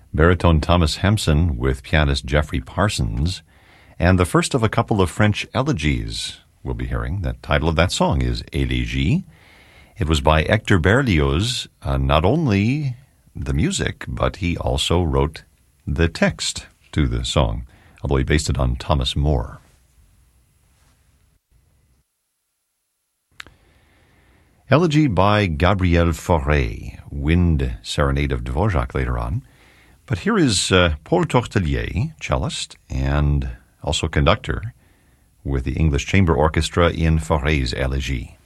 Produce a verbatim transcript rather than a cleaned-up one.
baritone Thomas Hempson with pianist Jeffrey Parsons, and the first of a couple of French elegies we'll be hearing. The title of that song is Élégie. It was by Hector Berlioz, uh, not only the music, but he also wrote the text to the song, although he based it on Thomas More. Elegy by Gabriel Fauré, Wind Serenade of Dvorak later on. But here is uh, Paul Tortelier, cellist, and also conductor with the English Chamber Orchestra in Fauré's Elegy.